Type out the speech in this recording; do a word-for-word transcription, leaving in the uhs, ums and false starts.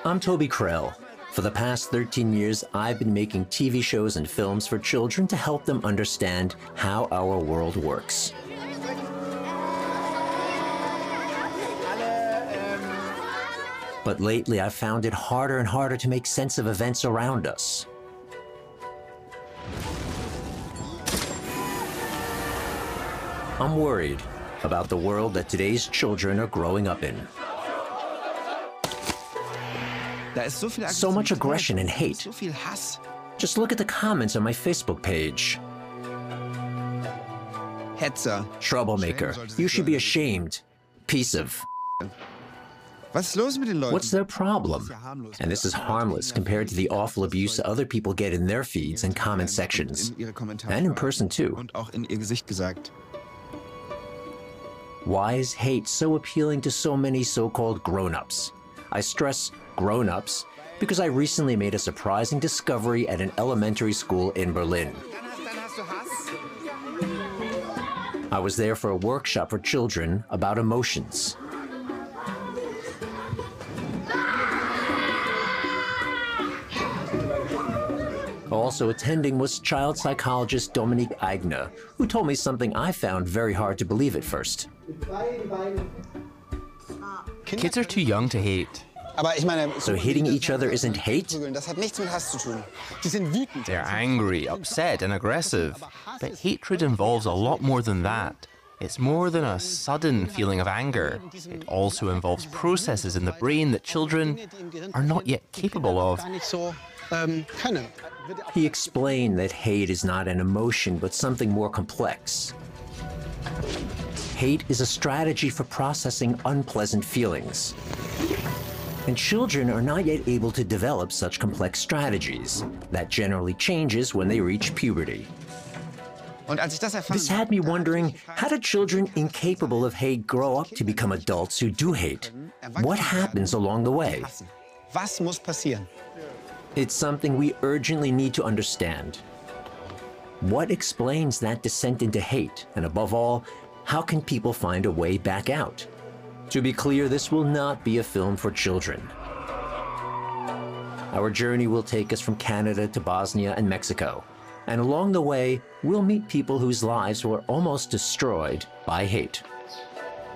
I'm Toby Krell. For the past thirteen years, I've been making T V shows and films for children to help them understand how our world works. But lately, I've found it harder and harder to make sense of events around us. I'm worried about the world that today's children are growing up in. So much aggression and hate. Just look at the comments on my Facebook page. Hetzer. Troublemaker. You should be ashamed. Piece of... What's their problem? And this is harmless compared to the awful abuse that other people get in their feeds and comment sections. And in person too. Why is hate so appealing to so many so-called grown-ups? I stress grown-ups because I recently made a surprising discovery at an elementary school in Berlin. I was there for a workshop for children about emotions. Also attending was child psychologist Dominique Eigner, who told me something I found very hard to believe at first. Kids are too young to hate. So hitting each other isn't hate? They're angry, upset, and aggressive. But hatred involves a lot more than that. It's more than a sudden feeling of anger. It also involves processes in the brain that children are not yet capable of. He explained that hate is not an emotion, but something more complex. Hate is a strategy for processing unpleasant feelings. And children are not yet able to develop such complex strategies. That generally changes when they reach puberty. This had me wondering, how do children incapable of hate grow up to become adults who do hate? What happens along the way? It's something we urgently need to understand. What explains that descent into hate? And above all, how can people find a way back out? To be clear, this will not be a film for children. Our journey will take us from Canada to Bosnia and Mexico. And along the way, we'll meet people whose lives were almost destroyed by hate.